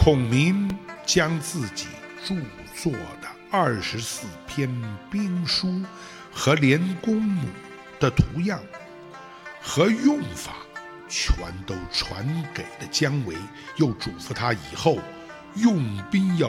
孔明将自己著作的24篇兵书和连公母的图样和用法全都传给了姜维，又嘱咐他以后用兵要